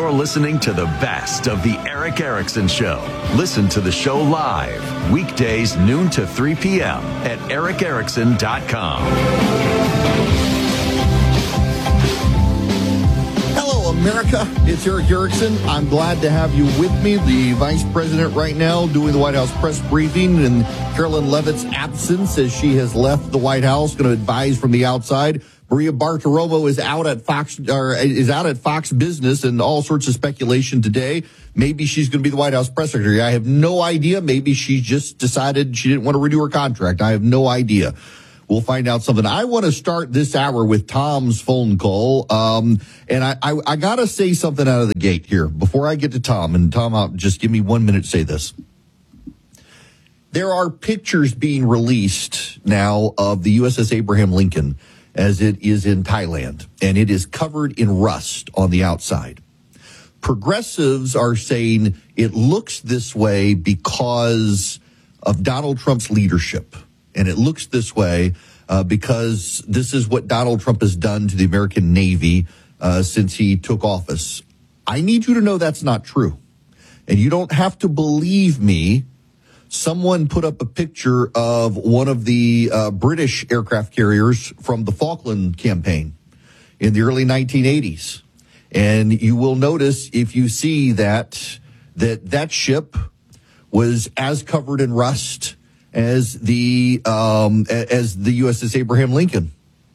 You're listening to the best of the Eric Erickson Show. Listen to the show live, weekdays noon to 3 p.m. at ericerickson.com. Hello, America. It's Eric Erickson. I'm glad to have you with me. The vice president right now doing the White House press briefing in Carolyn Leavitt's absence as she has left the White House, going to advise from the outside. Maria Bartiromo is out at Fox Business, and all sorts of speculation today. Maybe she's going to be the White House press secretary. I have no idea. Maybe she just decided she didn't want to renew her contract. I have no idea. We'll find out something. I want to start this hour with Tom's phone call. And I got to say something out of the gate here before I get to Tom. And Tom, just give me 1 minute to say this. There are pictures being released now of the USS Abraham Lincoln as it is in Thailand, and it is covered in rust on the outside. Progressives are saying it looks this way because of Donald Trump's leadership. And it looks this way because this is what Donald Trump has done to the American Navy since he took office. I need you to know that's not true. And you don't have to believe me. Someone put up a picture of one of the British aircraft carriers from the Falkland campaign in the early 1980s. And you will notice if you see that ship was as covered in rust as the USS Abraham Lincoln.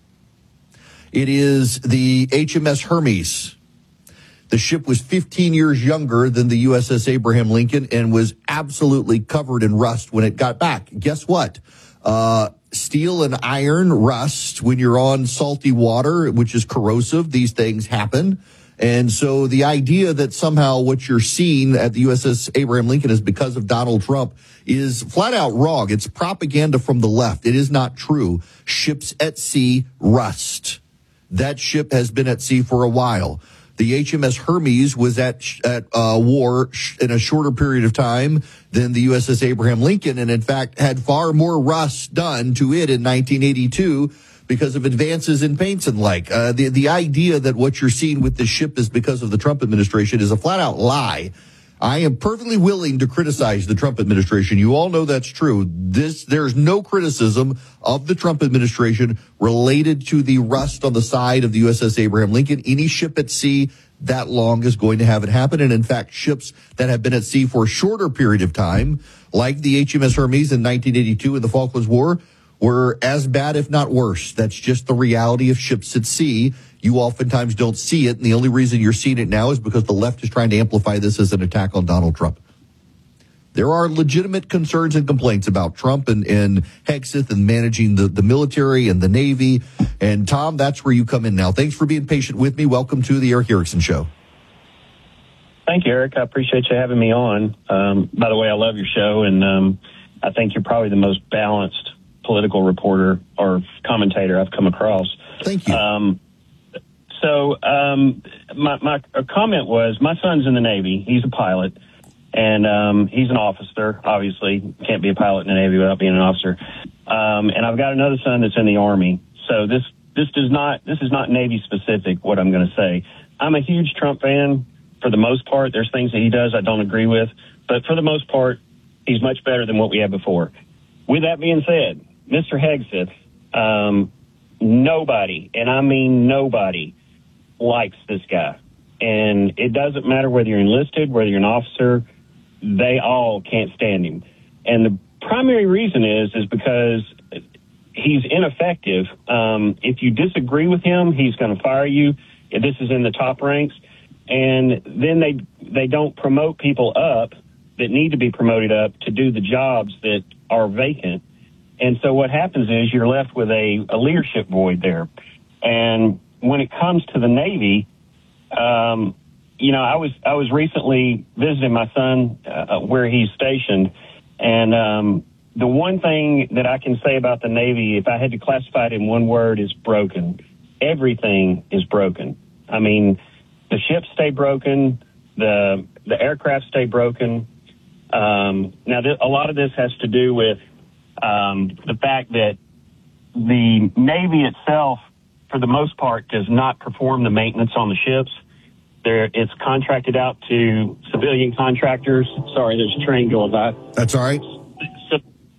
It is the HMS Hermes. The ship was 15 years younger than the USS Abraham Lincoln and was absolutely covered in rust when it got back. Guess what? Steel and iron rust when you're on salty water, which is corrosive. These things happen. And so the idea that somehow what you're seeing at the USS Abraham Lincoln is because of Donald Trump is flat out wrong. It's propaganda from the left. It is not true. Ships at sea rust. That ship has been at sea for a while. The HMS Hermes was at war in a shorter period of time than the USS Abraham Lincoln, and in fact had far more rust done to it in 1982 because of advances in paints and like. The idea that what you're seeing with this ship is because of the Trump administration is a flat-out lie. I am perfectly willing to criticize the Trump administration. You all know that's true. There's no criticism of the Trump administration related to the rust on the side of the USS Abraham Lincoln. Any ship at sea that long is going to have it happen. And in fact, ships that have been at sea for a shorter period of time, like the HMS Hermes in 1982 in the Falklands War, were as bad, if not worse. That's just the reality of ships at sea. You oftentimes don't see it, and the only reason you're seeing it now is because the left is trying to amplify this as an attack on Donald Trump. There are legitimate concerns and complaints about Trump and Hegseth and managing the military and the Navy. And, Tom, that's where you come in now. Thanks for being patient with me. Welcome to the Eric Erickson Show. Thank you, Eric. I appreciate you having me on. By the way, I love your show, and I think you're probably the most balanced political reporter or commentator I've come across. Thank you. So my comment was, my son's in the Navy. He's a pilot, and he's an officer. Obviously, can't be a pilot in the Navy without being an officer. And I've got another son that's in the Army. So this is not Navy specific. What I'm going to say, I'm a huge Trump fan for the most part. There's things that he does I don't agree with, but for the most part, he's much better than what we had before. With that being said, Mr. Hegseth, nobody, and I mean nobody, likes this guy. And it doesn't matter whether you're enlisted, whether you're an officer, they all can't stand him. And the primary reason is because he's ineffective. If you disagree with him, he's going to fire you. This is in the top ranks. And then they don't promote people up that need to be promoted up to do the jobs that are vacant. And so what happens is you're left with a leadership void there. And when it comes to the Navy, I was recently visiting my son where he's stationed, and the one thing that I can say about the Navy, if I had to classify it in one word, is broken. Everything is broken. I mean, the ships stay broken, the aircraft stay broken. Now, a lot of this has to do with the fact that the Navy itself, for the most part, does not perform the maintenance on the ships. It's contracted out to civilian contractors. Sorry, there's a train going by. That's all right. So,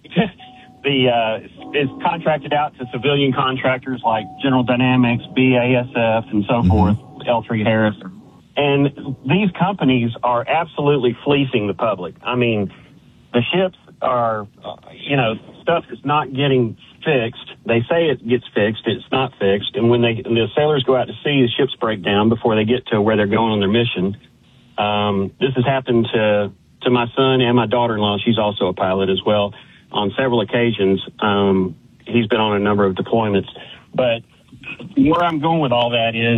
it's contracted out to civilian contractors like General Dynamics, BASF, and so forth, L3Harris. And these companies are absolutely fleecing the public. I mean, the ships are, stuff is not getting fixed. They say it gets fixed. It's not fixed. And when the sailors go out to sea, the ships break down before they get to where they're going on their mission. This has happened to my son and my daughter-in-law. She's also a pilot as well. On several occasions, he's been on a number of deployments. But where I'm going with all that is,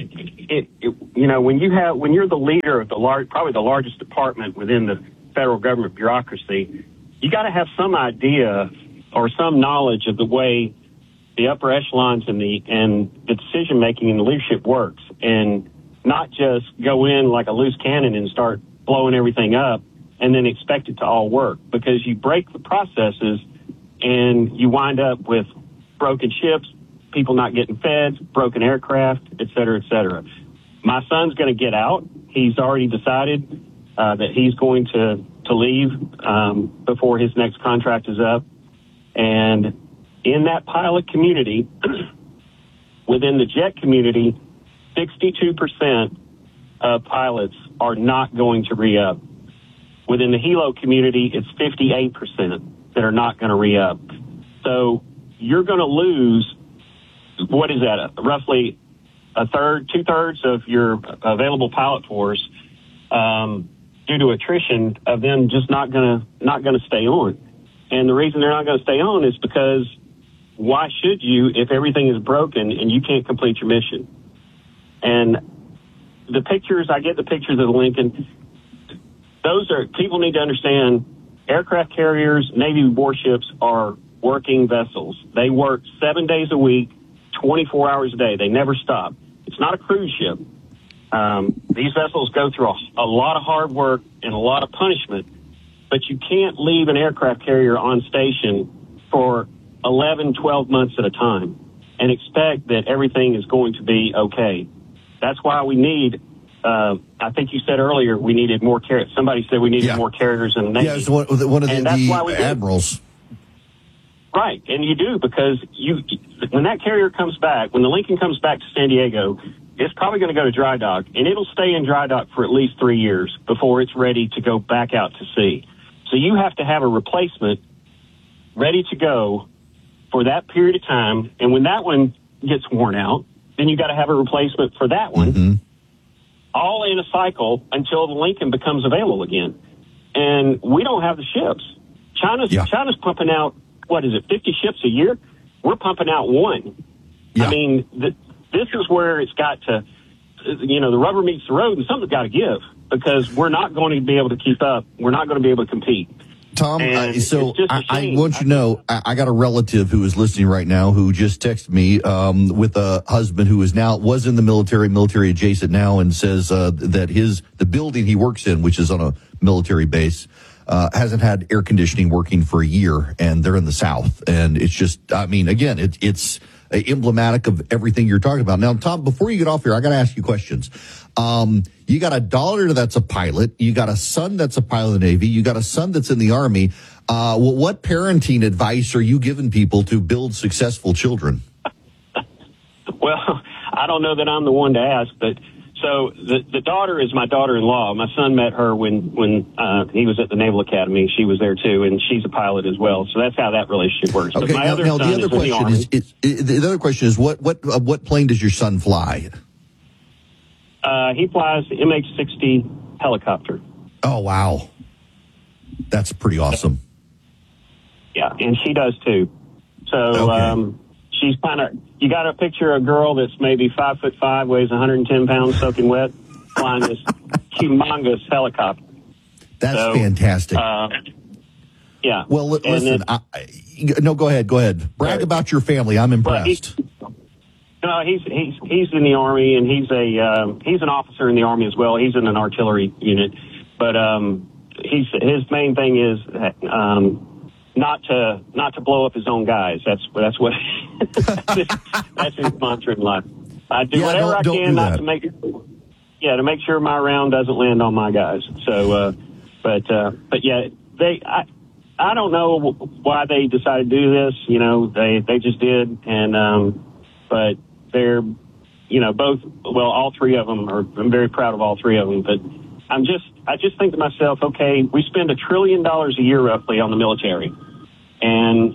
when you're the leader of probably the largest department within the federal government bureaucracy, you got to have some idea or some knowledge of the way the upper echelons and the decision making and the leadership works, and not just go in like a loose cannon and start blowing everything up and then expect it to all work, because you break the processes and you wind up with broken ships, people not getting fed, broken aircraft, et cetera, et cetera. My son's going to get out. He's already decided that he's going to leave before his next contract is up. And in that pilot community, within the jet community, 62% of pilots are not going to re-up. Within the helo community, it's 58% that are not going to re-up. So you're going to lose, what is that, roughly two-thirds of your available pilot force due to attrition of them just not going to stay on. And the reason they're not going to stay on is because why should you if everything is broken and you can't complete your mission? And I get the pictures of the Lincoln. People need to understand, aircraft carriers, Navy warships are working vessels. They work 7 days a week, 24 hours a day. They never stop. It's not a cruise ship. These vessels go through a lot of hard work and a lot of punishment, but you can't leave an aircraft carrier on station for 11, 12 months at a time and expect that everything is going to be okay. That's why we need, I think you said earlier, we needed more carriers. Somebody said we needed more carriers in the Navy. Yeah, it's one of the admirals. Right, and you do, because when that carrier comes back, when the Lincoln comes back to San Diego, it's probably going to go to dry dock, and it'll stay in dry dock for at least 3 years before it's ready to go back out to sea. So you have to have a replacement ready to go for that period of time, and when that one gets worn out, then you got to have a replacement for that one, all in a cycle until the Lincoln becomes available again. And we don't have the ships. China's pumping out, 50 ships a year? We're pumping out one. Yeah. I mean, this is where it's got to, the rubber meets the road, and something's got to give, because we're not going to be able to keep up. We're not going to be able to compete. Tom, I want you to know, I got a relative who is listening right now who just texted me with a husband who was in the military adjacent now, and says that the building he works in, which is on a military base, hasn't had air conditioning working for a year, and they're in the South. And it's just, again, it's emblematic of everything you're talking about. Now, Tom, before you get off here, I got to ask you questions. You got a daughter that's a pilot. You got a son that's a pilot in the Navy. You got a son that's in the Army. What parenting advice are you giving people to build successful children? Well, I don't know that I'm the one to ask, but so the daughter is my daughter-in-law. My son met her when he was at the Naval Academy. She was there too, and she's a pilot as well. So that's how that relationship works. Okay. But the other question is what plane does your son fly? He flies MH-60 helicopter. Oh, wow. That's pretty awesome. Yeah, and she does too. So she's you got to picture a girl that's maybe 5'5", weighs 110 pounds, soaking wet, flying this humongous helicopter. That's fantastic. Yeah. Well, listen, go ahead. Brag about your family. I'm impressed. No, he's in the Army, and he's an officer in the Army as well. He's in an artillery unit, but his main thing is not to blow up his own guys. That's what that's his mantra in life. I do whatever I can not to make to make sure my round doesn't land on my guys. So, but yeah, I don't know why they decided to do this. You know, they just did, and but they're, you know, all three of them I'm very proud of all three of them. But I just think to myself, okay, we spend $1 trillion a year roughly on the military, and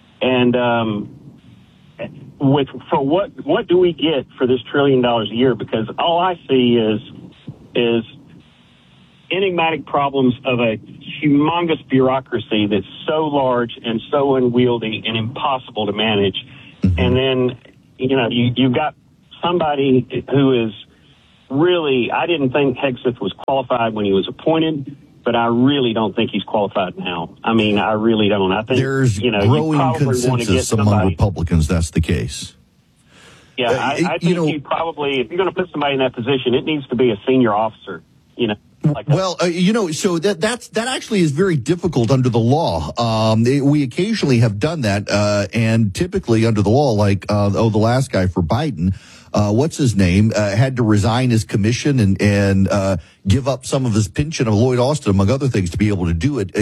for what do we get for this $1 trillion a year? Because all I see is enigmatic problems of a humongous bureaucracy that's so large and so unwieldy and impossible to manage. Mm-hmm. And then, you know, you've got somebody who is really, I didn't think Hegseth was qualified when he was appointed, but I really don't think he's qualified now. I mean, I really don't. I think there's growing consensus among Republicans that's the case. Yeah, I think he probably, if you're going to put somebody in that position, it needs to be a senior officer, you know. So that actually is very difficult under the law. We occasionally have done that, and typically under the law, like the last guy for Biden, what's his name, had to resign his commission and give up some of his pension of Lloyd Austin, among other things, to be able to do it.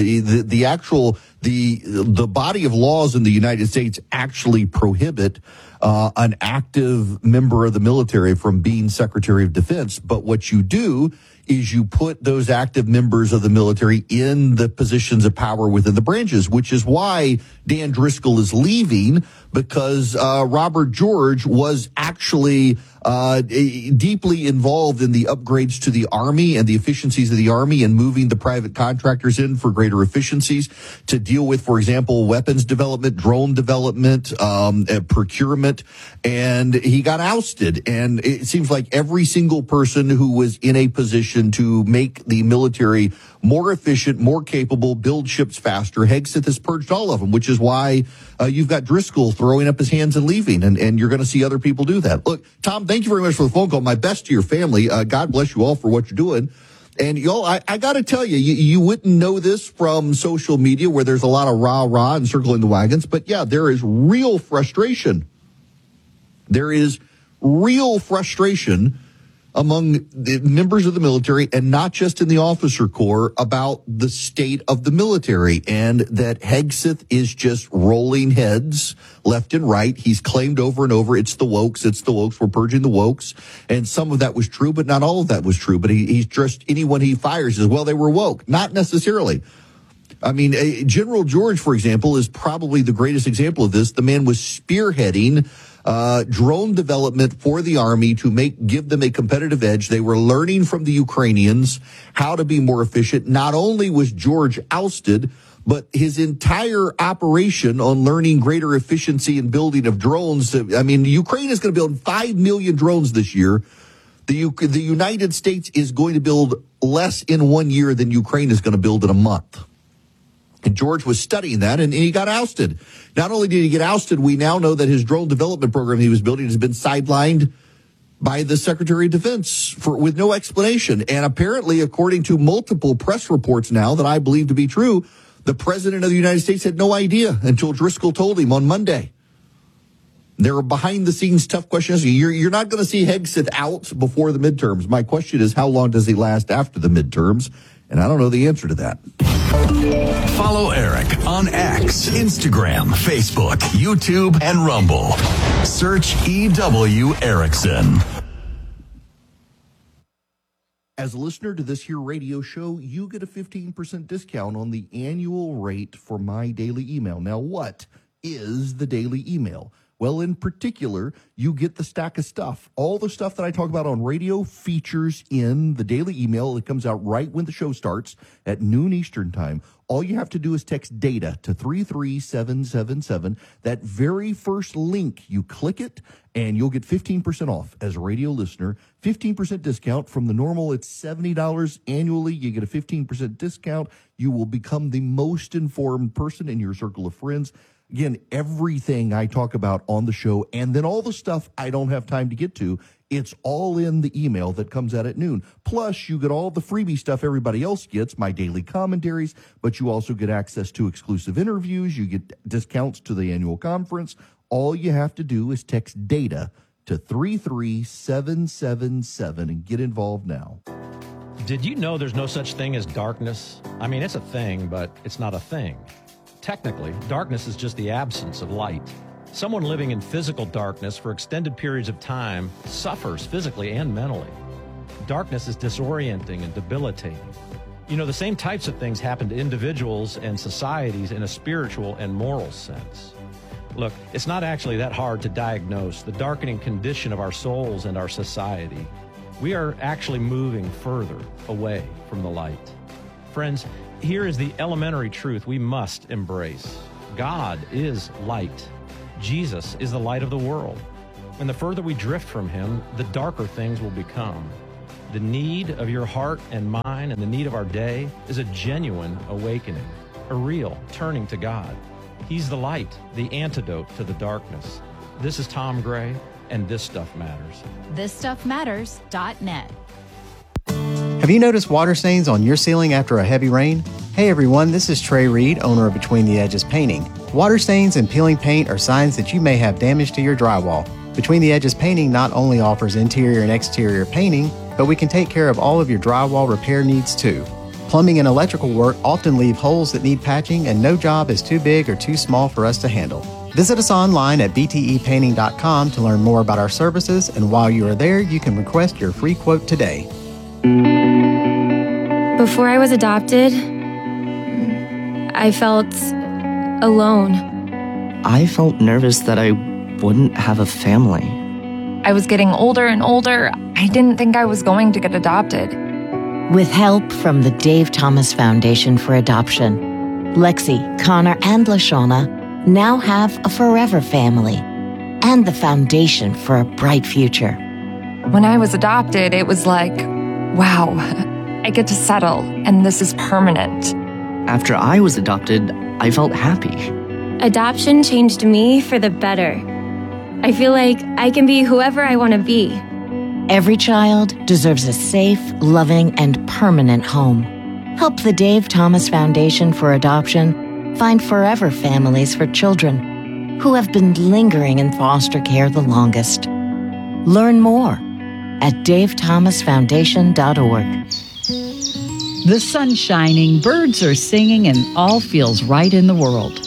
The body of laws in the United States actually prohibit an active member of the military from being Secretary of Defense. But what you do is you put those active members of the military in the positions of power within the branches, which is why Dan Driscoll is leaving, because Robert George was actually deeply involved in the upgrades to the Army and the efficiencies of the Army and moving the private contractors in for greater efficiencies to deal with, for example, weapons development, drone development, procurement, and he got ousted. And it seems like every single person who was in a position to make the military more efficient, more capable, build ships faster, Hegseth has purged all of them, which is why you've got Driscoll throwing up his hands and leaving, and you're going to see other people do that. Look, Tom, thank you very much for the phone call. My best to your family. God bless you all for what you're doing. And y'all, I got to tell you, you wouldn't know this from social media where there's a lot of rah-rah and circling the wagons, but yeah, there is real frustration. There is real frustration among the members of the military, and not just in the officer corps, about the state of the military, and that Hegseth is just rolling heads left and right. He's claimed over and over, it's the wokes, we're purging the wokes. And some of that was true, but not all of that was true. But he's just, anyone he fires says, well, they were woke. Not necessarily. I mean, General George, for example, is probably the greatest example of this. The man was spearheading drone development for the Army to give them a competitive edge. They were learning from the Ukrainians how to be more efficient. Not only was George ousted, but his entire operation on learning greater efficiency and building of drones. I mean, Ukraine is going to build 5 million drones this year. The United States is going to build less in 1 year than Ukraine is going to build in a month. And George was studying that, and he got ousted. Not only did he get ousted, we now know that his drone development program he was building has been sidelined by the Secretary of Defense with no explanation. And apparently, according to multiple press reports now that I believe to be true, the President of the United States had no idea until Driscoll told him on Monday. There are behind-the-scenes tough questions. You're not going to see Hegseth out before the midterms. My question is, how long does he last after the midterms? And I don't know the answer to that. Follow Eric on X, Instagram, Facebook, YouTube, and Rumble. Search EW Erickson. As a listener to this here radio show, you get a 15% discount on the annual rate for my daily email. Now, what is the daily email? Well, in particular, you get the stack of stuff. All the stuff that I talk about on radio features in the daily email. It comes out right when the show starts at noon Eastern time. All you have to do is text DATA to 33777. That very first link, you click it, and you'll get 15% off as a radio listener. 15% discount from the normal. It's $70 annually. You get a 15% discount. You will become the most informed person in your circle of friends. Again, everything I talk about on the show, and then all the stuff I don't have time to get to, it's all in the email that comes out at noon. Plus, you get all the freebie stuff everybody else gets, my daily commentaries, but you also get access to exclusive interviews. You get discounts to the annual conference. All you have to do is text DATA to 33777 and get involved now. Did you know there's no such thing as darkness? I mean, it's a thing, but it's not a thing. Technically, darkness is just the absence of light. Someone living in physical darkness for extended periods of time suffers physically and mentally. Darkness is disorienting and debilitating. You know, the same types of things happen to individuals and societies in a spiritual and moral sense. Look, it's not actually that hard to diagnose the darkening condition of our souls and our society. We are actually moving further away from the light. Friends, here is the elementary truth we must embrace. God is light. Jesus is the light of the world. And the further we drift from him, the darker things will become. The need of your heart and mine and the need of our day is a genuine awakening, a real turning to God. He's the light, the antidote to the darkness. This is Tom Gray, and This Stuff Matters. ThisStuffMatters.net. Have you noticed water stains on your ceiling after a heavy rain? Hey everyone, this is Trey Reed, owner of Between the Edges Painting. Water stains and peeling paint are signs that you may have damage to your drywall. Between the Edges Painting not only offers interior and exterior painting, but we can take care of all of your drywall repair needs too. Plumbing and electrical work often leave holes that need patching, and no job is too big or too small for us to handle. Visit us online at btepainting.com to learn more about our services, and while you are there, you can request your free quote today. Before I was adopted, I felt alone. I felt nervous that I wouldn't have a family. I was getting older and older. I didn't think I was going to get adopted. With help from the Dave Thomas Foundation for Adoption, Lexi, Connor, and LaShawna now have a forever family and the foundation for a bright future. When I was adopted, it was like, wow, I get to settle, and this is permanent. After I was adopted, I felt happy. Adoption changed me for the better. I feel like I can be whoever I want to be. Every child deserves a safe, loving, and permanent home. Help the Dave Thomas Foundation for Adoption find forever families for children who have been lingering in foster care the longest. Learn more at davethomasfoundation.org. The sun's shining, birds are singing, and all feels right in the world.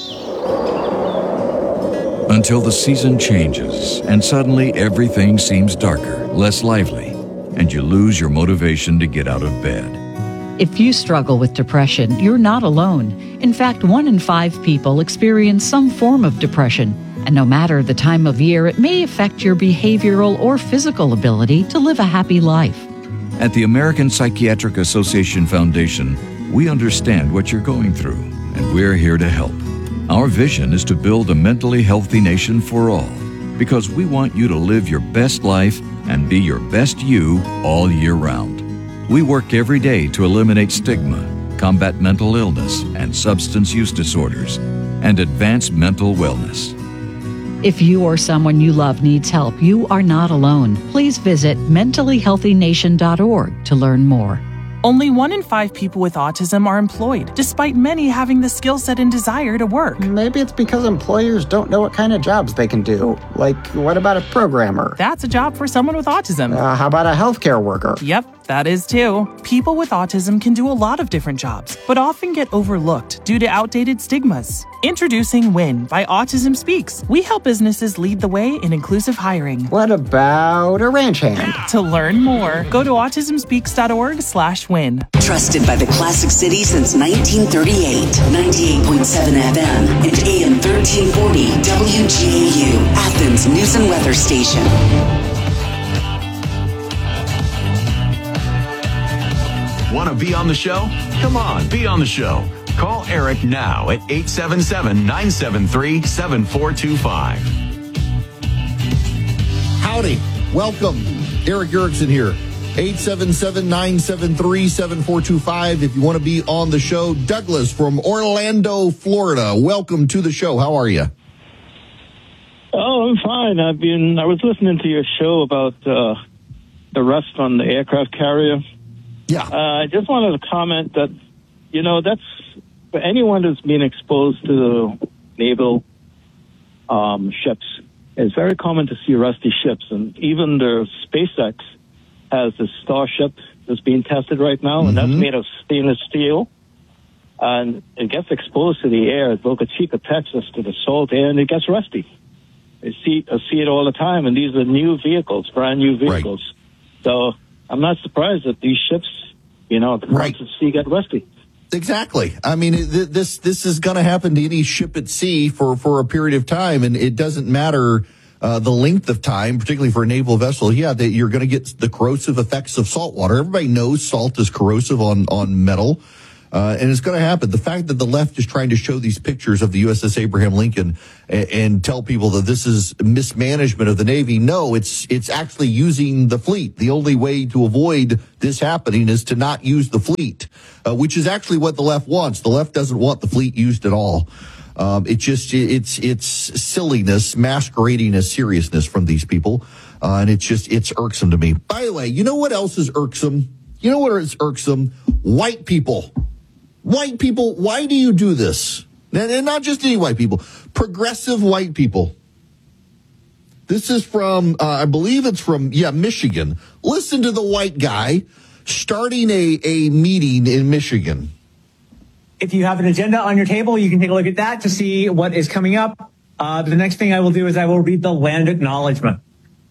Until the season changes and suddenly everything seems darker, less lively, and you lose your motivation to get out of bed. If you struggle with depression, you're not alone. In fact, 1 in 5 people experience some form of depression, and no matter the time of year, it may affect your behavioral or physical ability to live a happy life. At the American Psychiatric Association Foundation, we understand what you're going through, and we're here to help. Our vision is to build a mentally healthy nation for all, because we want you to live your best life and be your best you all year round. We work every day to eliminate stigma, combat mental illness and substance use disorders, and advance mental wellness. If you or someone you love needs help, you are not alone. Please visit mentallyhealthynation.org to learn more. Only 1 in 5 people with autism are employed, despite many having the skill set and desire to work. Maybe it's because employers don't know what kind of jobs they can do. Like, what about a programmer? That's a job for someone with autism. How about a healthcare worker? Yep, that is too. People with autism can do a lot of different jobs, but often get overlooked due to outdated stigmas. Introducing WIN by Autism Speaks. We help businesses lead the way in inclusive hiring. What about a ranch hand? To learn more, go to autismspeaks.org/win. Trusted by the Classic City since 1938. 98.7 FM and AM 1340 WGAU. Athens News and Weather Station. Want to be on the show? Come on, be on the show. Call Eric now at 877-973-7425. Howdy. Welcome. Eric Erickson here. 877-973-7425 if you want to be on the show. Douglas from Orlando, Florida. Welcome to the show. How are you? Oh, I'm fine. I was listening to your show about the rust on the aircraft carrier. Yeah. I just wanted to comment that, that's for anyone that's been exposed to naval ships it's very common to see rusty ships, and even the SpaceX has the Starship that's being tested right now, and that's made of stainless steel, and it gets exposed to the air at Boca Chica, Texas, to the salt air, and it gets rusty. I see it all the time, and these are new vehicles, brand new vehicles. Right. So I'm not surprised that these ships, the parts at sea get rusty. Exactly. I mean, this is going to happen to any ship at sea for a period of time, and it doesn't matter the length of time, particularly for a naval vessel. Yeah, that you're going to get the corrosive effects of salt water. Everybody knows salt is corrosive on metal, and it's going to happen. The fact that the left is trying to show these pictures of the USS Abraham Lincoln and tell people that this is mismanagement of the Navy, no, it's actually using the fleet. The only way to avoid this happening is to not use the fleet, which is actually what the left wants. The left doesn't want the fleet used at all. It's silliness masquerading as seriousness from these people. And it's irksome to me. By the way, you know what else is irksome? You know what is irksome? White people. White people, why do you do this? And not just any white people, progressive white people. This is from, I believe it's from, Michigan. Listen to the white guy starting a meeting in Michigan. If you have an agenda on your table, you can take a look at that to see what is coming up. The next thing I will do is I will read the land acknowledgement.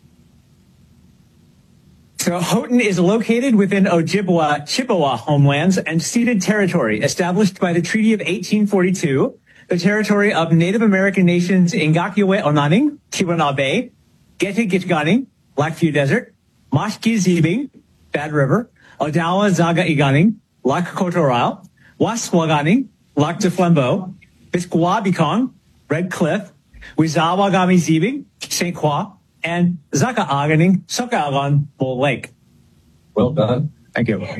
So Houghton is located within Ojibwa Chippewa homelands and ceded territory established by the Treaty of 1842, the territory of Native American nations Ngakiwe Onaning, Keweenaw Bay, Gete-Gitganing, Blackfew Desert, Mashki-Zibing, Bad River, Odawa Zaga Iganing, Lac Coteau, Waswaganing, Lac de Flambeau, Bisquawabikong, Red Cliff, Wizawagami Zibing, St. Croix, and Zaka-Aganing, Soka-Agan, Bull Lake. Well done. Thank you.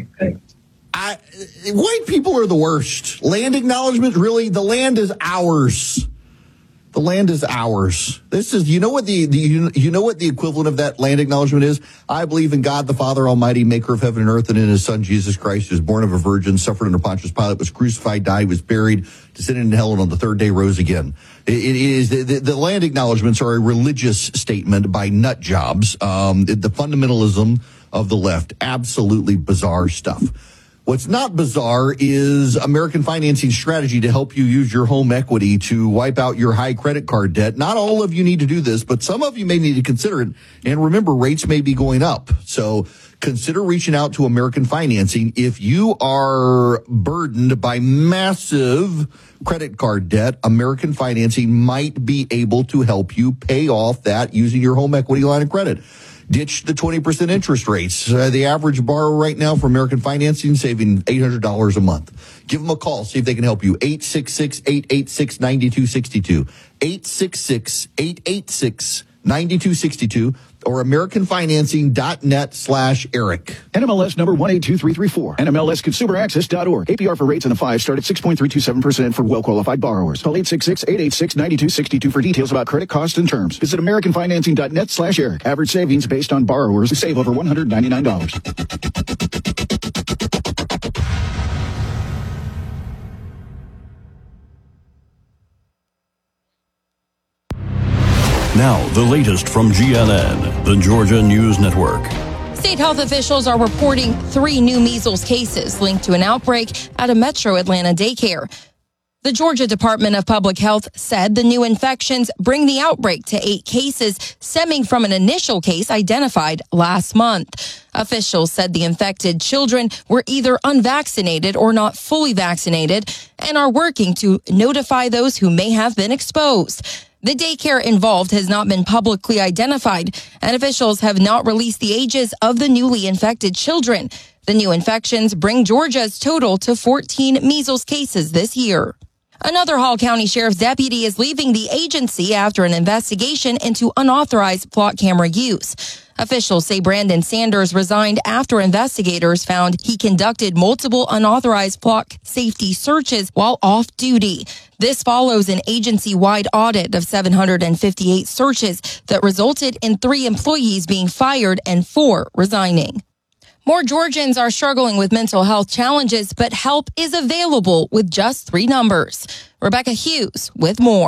White people are the worst. Land acknowledgement, really, the land is ours. The land is ours. This is, you know what the equivalent of that land acknowledgement is? I believe in God, the Father Almighty, maker of heaven and earth, and in his Son, Jesus Christ, who was born of a virgin, suffered under Pontius Pilate, was crucified, died, was buried, descended into hell, and on the third day rose again. It is, the land acknowledgements are a religious statement by nut jobs. The fundamentalism of the left, absolutely bizarre stuff. What's not bizarre is American financing strategy to help you use your home equity to wipe out your high credit card debt. Not all of you need to do this, but some of you may need to consider it. And remember, rates may be going up. So consider reaching out to American Financing. If you are burdened by massive credit card debt, American Financing might be able to help you pay off that using your home equity line of credit. Ditch the 20% interest rates. The average borrower right now for American Financing saving $800 a month. Give them a call. See if they can help you. 866-886-9262. 866-886-9262 or AmericanFinancing.net/Eric. NMLS number 182334. NMLSConsumerAccess.org. APR for rates in the 5 start at 6.327% for well-qualified borrowers. Call 866-886-9262 for details about credit costs and terms. Visit AmericanFinancing.net/Eric. Average savings based on borrowers who save over $199. Now, the latest from GNN, the Georgia News Network. State health officials are reporting 3 new measles cases linked to an outbreak at a Metro Atlanta daycare. The Georgia Department of Public Health said the new infections bring the outbreak to 8 cases stemming from an initial case identified last month. Officials said the infected children were either unvaccinated or not fully vaccinated and are working to notify those who may have been exposed. The daycare involved has not been publicly identified, and officials have not released the ages of the newly infected children. The new infections bring Georgia's total to 14 measles cases this year. Another Hall County Sheriff's deputy is leaving the agency after an investigation into unauthorized plot camera use. Officials say Brandon Sanders resigned after investigators found he conducted multiple unauthorized flock safety searches while off duty. This follows an agency-wide audit of 758 searches that resulted in 3 employees being fired and 4 resigning. More Georgians are struggling with mental health challenges, but help is available with just 3 numbers. Rebecca Hughes with more.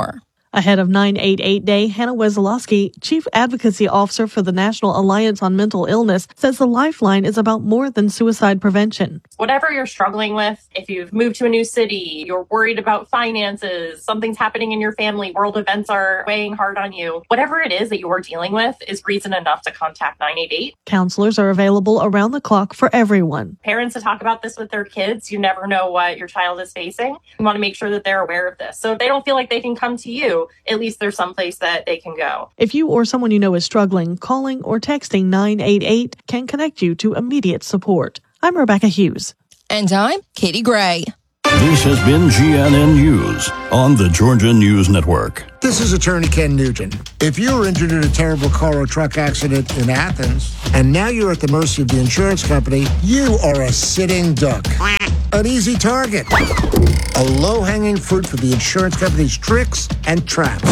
Ahead of 988 Day, Hannah Wesolowski, Chief Advocacy Officer for the National Alliance on Mental Illness, says the Lifeline is about more than suicide prevention. Whatever you're struggling with, if you've moved to a new city, you're worried about finances, something's happening in your family, world events are weighing hard on you, whatever it is that you're dealing with is reason enough to contact 988. Counselors are available around the clock for everyone. Parents to talk about this with their kids. You never know what your child is facing. You want to make sure that they're aware of this. So if they don't feel like they can come to you, at least there's someplace that they can go. If you or someone you know is struggling, calling or texting 988 can connect you to immediate support. I'm Rebecca Hughes. And I'm Katie Gray. This has been GNN News on the Georgia News Network. This is Attorney Ken Nugent. If you were injured in a terrible car or truck accident in Athens, and now you're at the mercy of the insurance company, you are a sitting duck. An easy target. A low-hanging fruit for the insurance company's tricks and traps.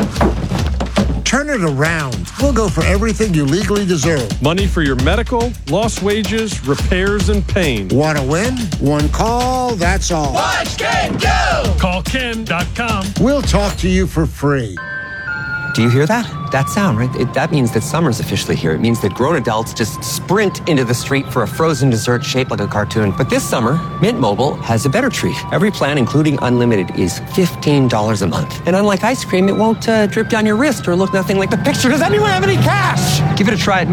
Turn it around. We'll go for everything you legally deserve. Money for your medical, lost wages, repairs, and pain. Want to win? One call, that's all. Watch Ken go! Call Ken.com. We'll talk to you for free. Do you hear that? That sound, right? That means that summer's officially here. It means that grown adults just sprint into the street for a frozen dessert shaped like a cartoon. But this summer, Mint Mobile has a better treat. Every plan, including unlimited, is $15 a month. And unlike ice cream, it won't drip down your wrist or look nothing like the picture. Does anyone have any cash? Give it a try at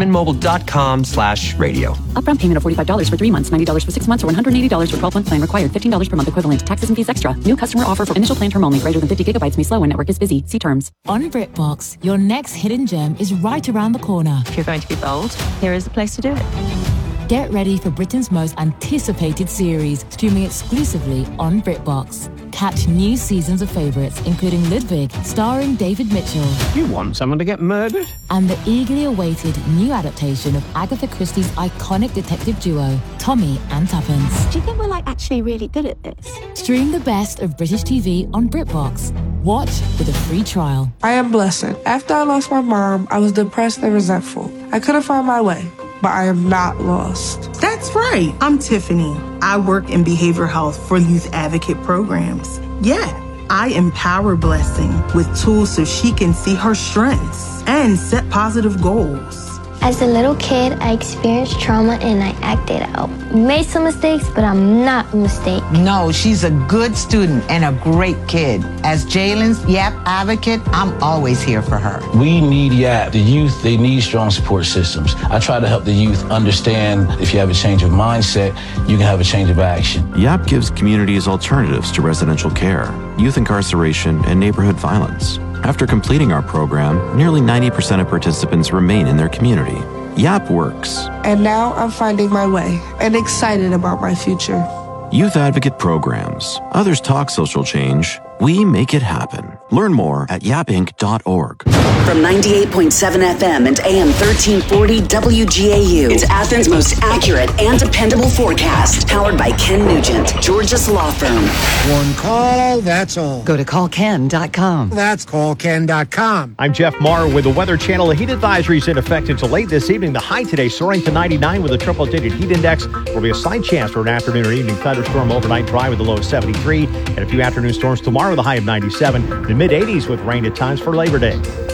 mintmobile.com/radio. Upfront payment of $45 for 3 months, $90 for 6 months, or $180 for 12-month plan required. $15 per month equivalent. Taxes and fees extra. New customer offer for initial plan term only. Greater than 50 gigabytes may slow when network is busy. See terms. On BritBox, your next hidden gem is right around the corner. If you're going to be bold, here is the place to do it. Get ready for Britain's most anticipated series, streaming exclusively on BritBox. Catch new seasons of favourites, including Ludwig, starring David Mitchell. You want someone to get murdered? And the eagerly awaited new adaptation of Agatha Christie's iconic detective duo, Tommy and Tuppence. Do you think we're actually really good at this? Stream the best of British TV on BritBox. Watch with a free trial. I am Blessed. After I lost my mom, I was depressed and resentful. I couldn't find my way, but I am not lost. That's right. I'm Tiffany. I work in behavioral health for youth advocate programs. Yeah, I empower Blessing with tools so she can see her strengths and set positive goals. As a little kid, I experienced trauma and I acted out. Made some mistakes, but I'm not a mistake. No, she's a good student and a great kid. As Jalen's YAP advocate, I'm always here for her. We need YAP. The youth, they need strong support systems. I try to help the youth understand if you have a change of mindset, you can have a change of action. YAP gives communities alternatives to residential care, youth incarceration, and neighborhood violence. After completing our program, nearly 90% of participants remain in their community. YAP works. And now I'm finding my way and excited about my future. Youth Advocate Programs. Others talk social change. We make it happen. Learn more at yapinc.org. From 98.7 FM and AM 1340 WGAU, it's Athens' most accurate and dependable forecast. Powered by Ken Nugent, Georgia's law firm. One call, that's all. Go to callken.com. That's callken.com. I'm Jeff Marr with the Weather Channel. A heat advisory is in effect until late this evening. The high today soaring to 99 with a triple-digit heat index. There will be a slight chance for an afternoon or evening thunderstorm overnight, dry with a low of 73. And a few afternoon storms tomorrow with a high of 97. The mid-80s with rain at times for Labor Day.